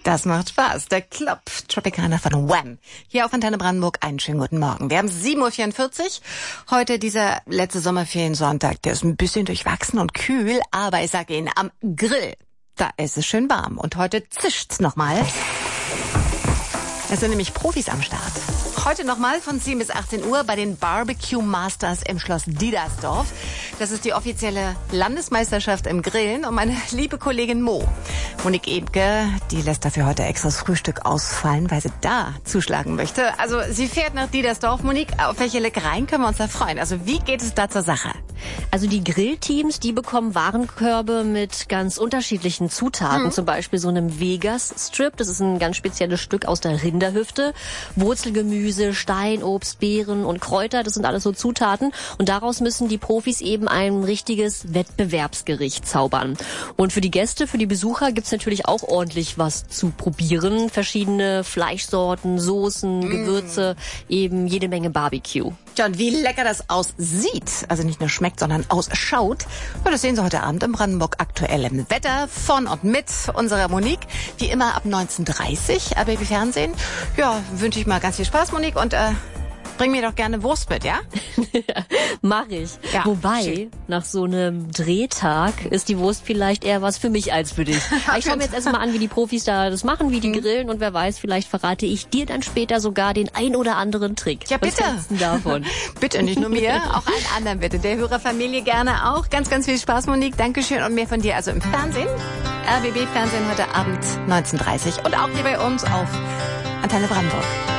Das macht Spaß. Der Club Tropicana von Wham! Hier auf Antenne Brandenburg. Einen schönen guten Morgen. Wir haben 7.44 Uhr. Heute dieser letzte Sommerferiensonntag. Der ist ein bisschen durchwachsen und kühl, aber ich sage Ihnen, am Grill, da ist es schön warm. Und heute zischt's nochmal. Es sind nämlich Profis am Start. Heute nochmal von 10 bis 18 Uhr bei den Barbecue Masters im Schloss Diedersdorf. Das ist die offizielle Landesmeisterschaft im Grillen. Und meine liebe Kollegin Monique Ebke, die lässt dafür heute extra das Frühstück ausfallen, weil sie da zuschlagen möchte. Also sie fährt nach Diedersdorf. Monique, auf welche Leckereien können wir uns da freuen? Also wie geht es da zur Sache? Also die Grillteams, die bekommen Warenkörbe mit ganz unterschiedlichen Zutaten. Zum Beispiel so einem Vegas-Strip. Das ist ein ganz spezielles Stück aus der Rinderhüfte. Wurzelgemüse, Steinobst, Beeren und Kräuter, das sind alles so Zutaten. Und daraus müssen die Profis eben ein richtiges Wettbewerbsgericht zaubern. Und für die Gäste, für die Besucher gibt's natürlich auch ordentlich was zu probieren. Verschiedene Fleischsorten, Soßen, Gewürze, eben jede Menge Barbecue. Tja, und wie lecker das aussieht, also nicht nur schmeckt, sondern ausschaut, ja, das sehen Sie heute Abend im Brandenburg aktuellem Wetter von und mit unserer Monique. Wie immer ab 19:30 Uhr, ABB Fernsehen. Ja, wünsche ich mal ganz viel Spaß, Monique, und bring mir doch gerne Wurst mit, ja? Mach ich. Ja, wobei, schön. nach so einem Drehtag ist die Wurst vielleicht eher was für mich als für dich. Ich schaue mir jetzt erstmal an, wie die Profis da das machen, wie die grillen, und wer weiß, vielleicht verrate ich dir dann später sogar den ein oder anderen Trick. Ja, bitte. Was hältst du davon? Bitte, nicht nur mir, auch allen anderen bitte. Der Hörerfamilie gerne auch. Ganz, ganz viel Spaß, Monique. Dankeschön, und mehr von dir also im Fernsehen. RBB Fernsehen heute Abend 19:30 Uhr und auch hier bei uns auf Antenne Brandenburg.